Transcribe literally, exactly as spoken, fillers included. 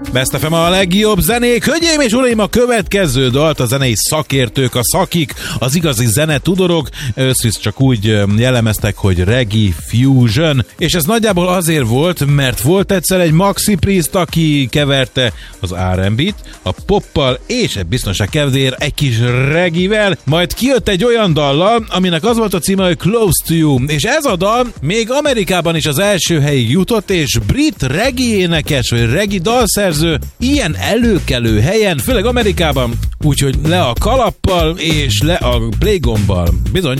Best ef em a legjobb zenék. Hölgyeim és uraim, a következő dalt a zenei szakértők, a szakik, az igazi zenetudorok összvisz csak úgy jellemeztek, hogy reggae fusion. És ez nagyjából azért volt, mert volt egyszer egy Maxi Priest, aki keverte az er end bét a poppal, és egy biztonság kedvéért egy kis reggae-vel, majd kijött egy olyan dallal, aminek az volt a címe, hogy Close to You, és ez a dal még Amerikában is az első helyig jutott, és brit reggae énekes, vagy reggae dalszerző ilyen előkelő helyen, főleg Amerikában, úgyhogy le a kalappal és le a playgombbal. Bizony.